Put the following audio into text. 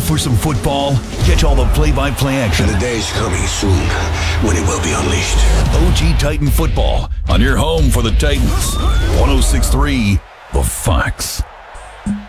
for some football? Catch all the play-by-play action. And the day's coming soon when it will be unleashed. OG Titan Football on your home for the Titans. 106.3 The Fox.